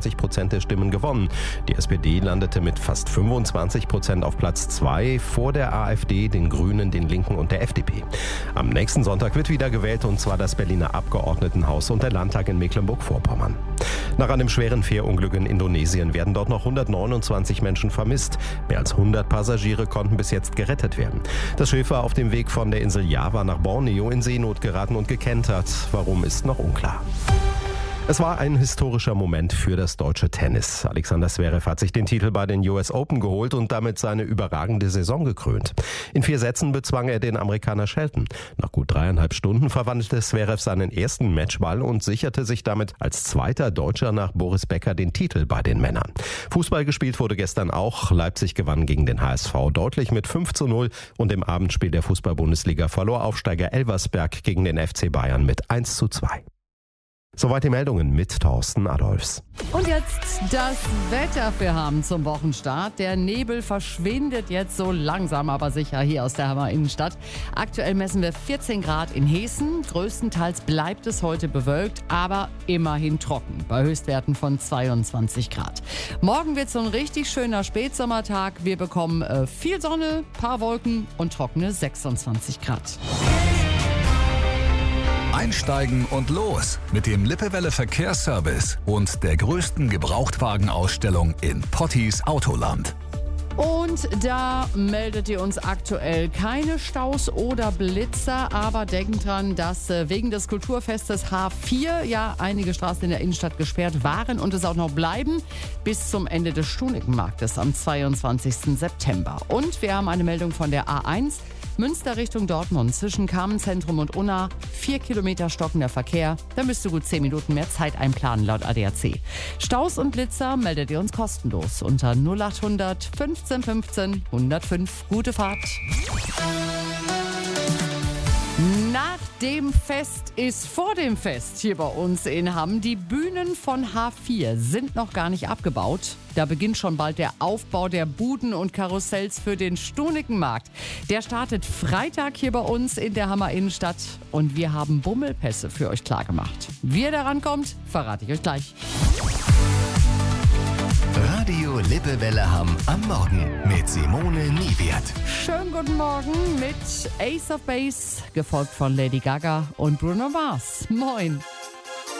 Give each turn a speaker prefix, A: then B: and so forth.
A: 24% der Stimmen gewonnen. Die SPD landete mit fast 25% auf Platz 2 vor der AfD, den Grünen, den Linken und der FDP. Am nächsten Sonntag wird wieder gewählt, und zwar das Berliner Abgeordnetenhaus und der Landtag in Mecklenburg-Vorpommern. Nach einem schweren Fährunglück in Indonesien werden dort noch 129 Menschen vermisst. Mehr als 100 Passagiere konnten bis jetzt gerettet werden. Das Schiff war auf dem Weg von der Insel Java nach Borneo in Seenot geraten und gekentert. Warum, ist noch unklar. Es war ein historischer Moment für das deutsche Tennis. Alexander Zverev hat sich den Titel bei den US Open geholt und damit seine überragende Saison gekrönt. In 4 Sätzen bezwang er den Amerikaner Shelton. Nach gut 3,5 Stunden verwandelte Zverev seinen ersten Matchball und sicherte sich damit als zweiter Deutscher nach Boris Becker den Titel bei den Männern. Fußball gespielt wurde gestern auch. Leipzig gewann gegen den HSV deutlich mit 5:0 und im Abendspiel der Fußball-Bundesliga verlor Aufsteiger Elversberg gegen den FC Bayern mit 1:2. Soweit die Meldungen mit Thorsten Adolfs.
B: Und jetzt das Wetter für Hamm zum Wochenstart. Der Nebel verschwindet jetzt so langsam, aber sicher hier aus der Hammer Innenstadt. Aktuell messen wir 14 Grad in Hessen. Größtenteils bleibt es heute bewölkt, aber immerhin trocken. Bei Höchstwerten von 22 Grad. Morgen wird so ein richtig schöner Spätsommertag. Wir bekommen viel Sonne, paar Wolken und trockene 26 Grad.
C: Einsteigen und los mit dem Lippewelle Verkehrsservice und der größten Gebrauchtwagenausstellung in Pottis Autoland.
B: Und da meldet ihr uns aktuell keine Staus oder Blitzer, aber denkt dran, dass wegen des Kulturfestes H4 ja einige Straßen in der Innenstadt gesperrt waren und es auch noch bleiben bis zum Ende des Stunikenmarktes am 22. September. Und wir haben eine Meldung von der A1. Münster Richtung Dortmund zwischen Carmenzentrum und Unna. 4 Kilometer stockender Verkehr. Da müsst ihr gut 10 Minuten mehr Zeit einplanen laut ADAC. Staus und Blitzer meldet ihr uns kostenlos unter 0800 15 15 105. Gute Fahrt. Nach dem Fest ist vor dem Fest hier bei uns in Hamm. Die Bühnen von H4 sind noch gar nicht abgebaut. Da beginnt schon bald der Aufbau der Buden und Karussells für den Stunikenmarkt. Der startet Freitag hier bei uns in der Hammer Innenstadt und wir haben Bummelpässe für euch klargemacht. Wie ihr da rankommt, verrate ich euch gleich.
D: Radio Lippewelle Hamm am Morgen mit Simone Niewert.
B: Schönen guten Morgen mit Ace of Base, gefolgt von Lady Gaga und Bruno Mars. Moin.